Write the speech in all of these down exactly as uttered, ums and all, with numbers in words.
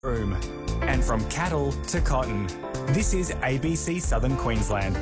Boom. And from cattle to cotton, this is A B C Southern Queensland.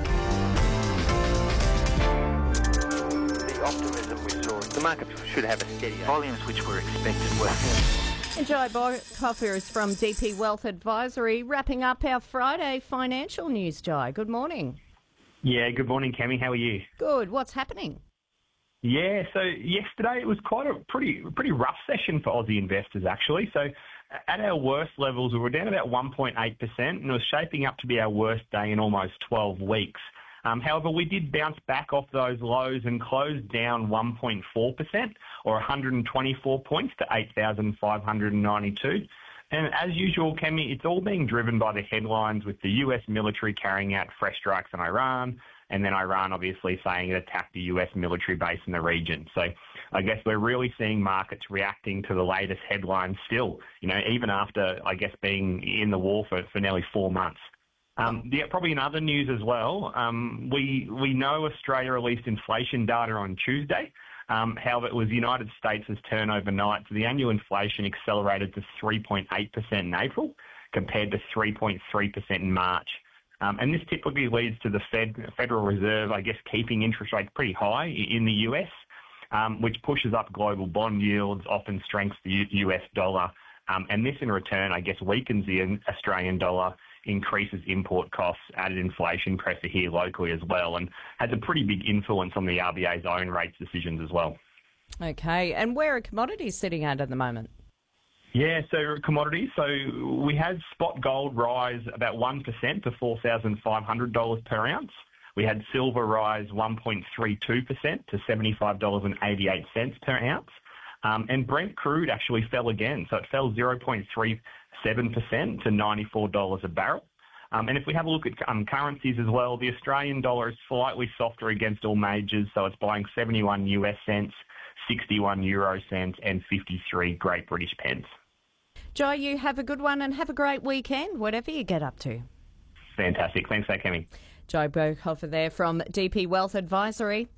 The optimism we saw, the market should have a steady volumes which were expected were. And Joe Bockhofer is from D P Wealth Advisory, wrapping up our Friday financial news. Jai, good morning. Yeah, good morning, Cami. How are you? Good. What's happening? Yeah, so yesterday it was quite a pretty pretty rough session for Aussie investors, actually. So at our worst levels, we were down about one point eight percent, and it was shaping up to be our worst day in almost twelve weeks. Um, however, we did bounce back off those lows and closed down one point four percent, or one hundred twenty-four points to eight thousand five hundred ninety-two. And as usual, Kemi, it's all being driven by the headlines with the U S military carrying out fresh strikes on Iran, and then Iran obviously saying it attacked the U S military base in the region. So I guess we're really seeing markets reacting to the latest headlines still, you know, even after, I guess, being in the war for, for nearly four months. Um, yeah, probably in other news as well, um, we, we know Australia released inflation data on Tuesday. Um, however, it was the United States' turn overnight, so the annual inflation accelerated to three point eight percent in April compared to three point three percent in March. Um, and this typically leads to the Fed, Federal Reserve, I guess, keeping interest rates pretty high in the U S, um, which pushes up global bond yields, often strengthens the U S dollar. Um, and this, in return, I guess, weakens the Australian dollar, increases import costs, added inflation pressure here locally as well, and has a pretty big influence on the R B A's own rates decisions as well. Okay, and where are commodities sitting at at the moment? Yeah, so commodities. So we had spot gold rise about one percent to four thousand five hundred dollars per ounce. We had silver rise one point three two percent to seventy-five dollars and eighty-eight cents per ounce. Um, and Brent crude actually fell again, so it fell zero point three seven percent to ninety-four dollars a barrel. Um, and if we have a look at um, currencies as well, the Australian dollar is slightly softer against all majors, so it's buying seventy-one U S cents, sixty-one euro cents, and fifty-three Great British pence. Joe, you have a good one and have a great weekend, whatever you get up to. Fantastic. Thanks for that, Kemi. Joe Bockhofer there from D P Wealth Advisory.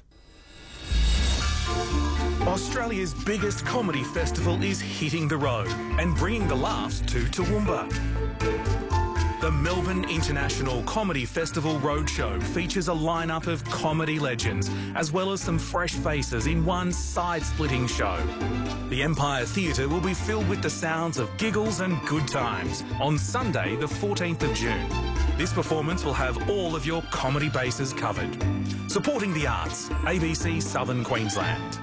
Australia's biggest comedy festival is hitting the road and bringing the laughs to Toowoomba. The Melbourne International Comedy Festival Roadshow features a lineup of comedy legends, as well as some fresh faces in one side-splitting show. The Empire Theatre will be filled with the sounds of giggles and good times on Sunday, the fourteenth of June. This performance will have all of your comedy bases covered. Supporting the arts, A B C Southern Queensland.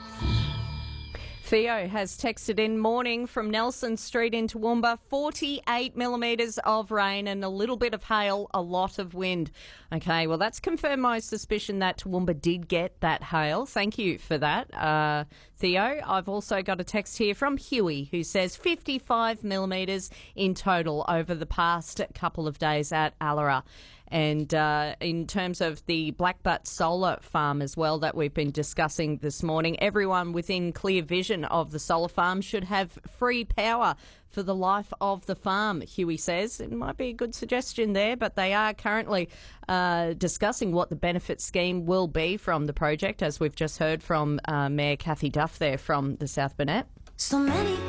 Theo has texted in, morning from Nelson Street in Toowoomba, forty-eight millimetres of rain and a little bit of hail, a lot of wind. Okay, well, that's confirmed my suspicion that Toowoomba did get that hail. Thank you for that, uh, Theo. I've also got a text here from Huey who says fifty-five millimetres in total over the past couple of days at Allara. And uh, in terms of the Blackbutt Solar Farm as well that we've been discussing this morning, everyone within clear vision of the solar farm should have free power for the life of the farm, Huey says. It might be a good suggestion there, but they are currently uh, discussing what the benefit scheme will be from the project, as we've just heard from uh, Mayor Kathy Duff there from the South Burnett. So many